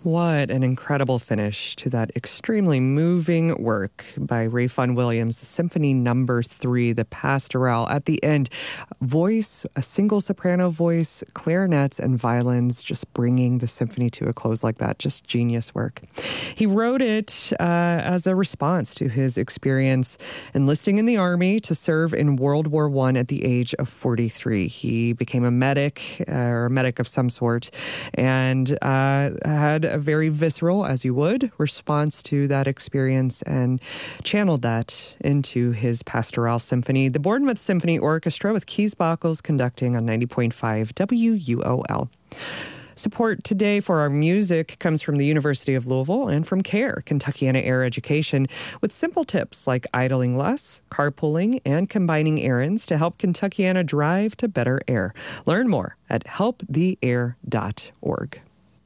What an incredible finish to that extremely moving work by Rayfun Williams, Symphony Number 3, the Pastoral. At the end, voice, a single soprano voice, clarinets and violins, just bringing the symphony to a close like that. Just genius work. He wrote it as a response to his experience enlisting in the Army to serve in World War I at the age of 43. He became a medic, or a medic of some sort, and had a very visceral, as you would, response to that experience and channeled that into his pastoral symphony. The Bournemouth Symphony Orchestra with Kees Bockels conducting on 90.5 WUOL. Support today for our music comes from the University of Louisville and from CARE, Kentuckiana Air Education, with simple tips like idling less, carpooling, and combining errands to help Kentuckiana drive to better air. Learn more at helptheair.org.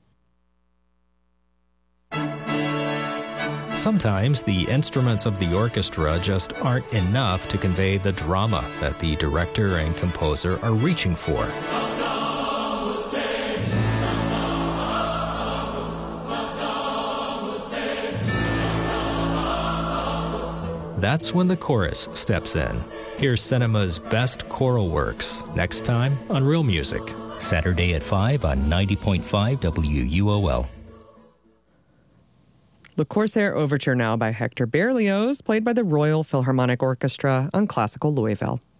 Sometimes the instruments of the orchestra just aren't enough to convey the drama that the director and composer are reaching for. That's when the chorus steps in. Here's cinema's best choral works next time on Real Music, Saturday at 5 on 90.5 WUOL. Le Corsair Overture now by Hector Berlioz, played by the Royal Philharmonic Orchestra on Classical Louisville.